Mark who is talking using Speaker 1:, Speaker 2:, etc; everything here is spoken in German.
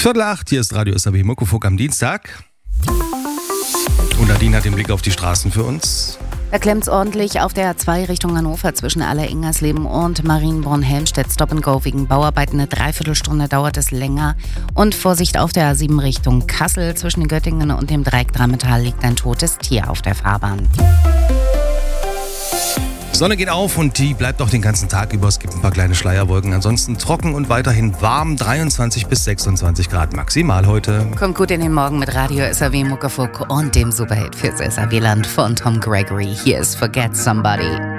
Speaker 1: 7:45, hier ist Radio SAW Muckefuck am Dienstag. Und Nadine hat den Blick auf die Straßen für uns.
Speaker 2: Da klemmt's ordentlich auf der A2 Richtung Hannover zwischen Aller-Ingersleben und Marienborn-Helmstedt. Stop and Go wegen Bauarbeiten. Eine Dreiviertelstunde dauert es länger. Und Vorsicht auf der A7 Richtung Kassel. Zwischen Göttingen und dem Dreieck Dreimetall liegt ein totes Tier auf der Fahrbahn.
Speaker 1: Sonne geht auf und die bleibt auch den ganzen Tag über. Es gibt ein paar kleine Schleierwolken. Ansonsten trocken und weiterhin warm. 23 bis 26 Grad maximal heute.
Speaker 2: Kommt gut in den Morgen mit Radio SAW Muckefuck und dem Superhit fürs SAW-Land von Tom Gregory. Hier ist Forget Somebody.